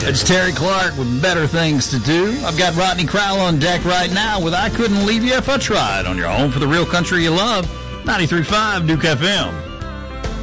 It's Terry Clark with Better Things to Do. I've got Rodney Crowell on deck right now with I Couldn't Leave You If I Tried on your home for the real country you love, 93.5 Duke FM.